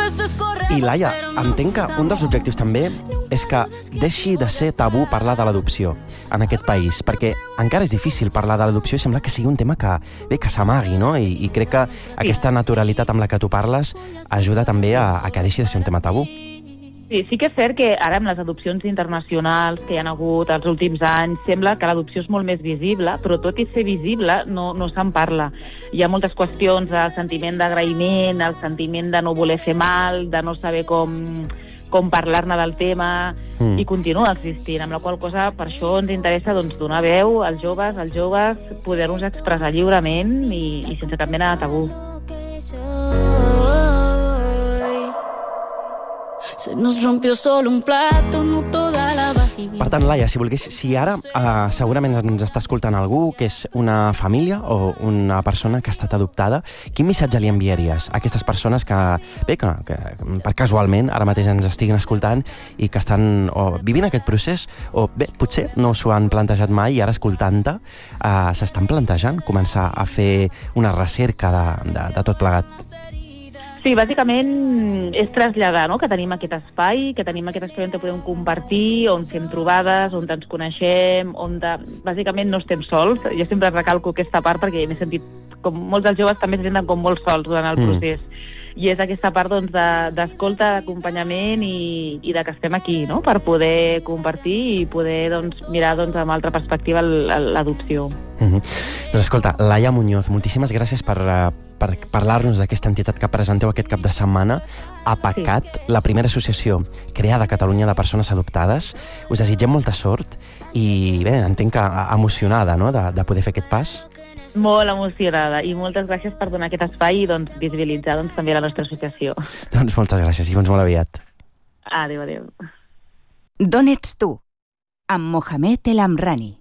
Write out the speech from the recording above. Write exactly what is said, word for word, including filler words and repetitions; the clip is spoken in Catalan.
I Laia, entenc que un dels objectius també és que deixi de ser tabú parlar de l'adopció en aquest país, perquè encara és difícil parlar de l'adopció i sembla que sigui un tema que, bé, que s'amagui, no? I, i crec que aquesta naturalitat amb la que tu parles ajuda també a, a que deixi de ser un tema tabú. Sí, sí que és cert que ara amb les adopcions internacionals que hi ha hagut els últims anys sembla que l'adopció és molt més visible, però tot i ser visible no, no se'n parla. Hi ha moltes qüestions, el sentiment d'agraïment, el sentiment de no voler fer mal, de no saber com, com parlar-ne del tema, mm. i continua existint, amb la qual cosa per això ens interessa doncs, donar veu als joves, als joves, poder-nos expressar lliurement i, i sense cap mena de tabú. Se nos rompió solo un plato, no toda la vajilla. Per tant, Laia, si volgués, si ara uh, segurament ens està escoltant algú que és una família o una persona que ha estat adoptada, quin missatge li enviaries a aquestes persones que, bé, que, que per casualment ara mateix ens estiguin escoltant i que estan o vivint aquest procés, o bé, potser no s'ho han plantejat mai i ara escoltant-te uh, s'estan plantejant començar a fer una recerca de, de, de tot plegat? Sí, bàsicament és traslladar, no?, que tenim aquest espai, que tenim aquest espai on podem compartir, on fem trobades, on ens coneixem, on de... bàsicament no estem sols. Jo sempre recalco aquesta part perquè m'he sentit, com molts dels joves també se senten com molt sols durant el procés. Mm. I és aquesta part doncs, d'escolta, de, d'acompanyament i, i de que estem aquí, no?, per poder compartir i poder doncs, mirar doncs, amb altra perspectiva l'adopció. Mm-hmm. Doncs escolta, Laia Muñoz, moltíssimes gràcies per, per parlar-nos d'aquesta entitat que presenteu aquest cap de setmana, APACAT, sí. La primera associació creada a Catalunya de persones adoptades. Us desitgem molta sort i bé, entenc que emocionada, no?, de, de poder fer aquest pas. Molt emocionada i moltes gràcies per donar aquest espai i doncs, visibilitzar doncs, també la nostra associació. Doncs moltes gràcies i fins molt aviat. Adéu, adéu. D'on ets tu? Amb Mohamed El Amrani.